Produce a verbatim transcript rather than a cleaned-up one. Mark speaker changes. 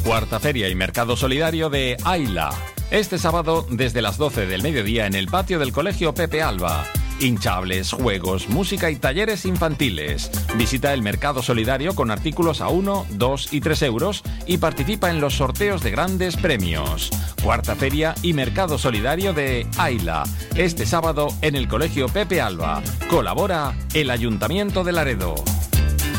Speaker 1: Cuarta Feria y Mercado Solidario de Aila. Este sábado desde las doce del mediodía en el patio del Colegio Pepe Alba. Hinchables, juegos, música y talleres infantiles. Visita el Mercado Solidario con artículos a uno, dos y tres euros y participa en los sorteos de grandes premios. Cuarta Feria y Mercado Solidario de Aila. Este sábado en el Colegio Pepe Alba. Colabora el Ayuntamiento de Laredo.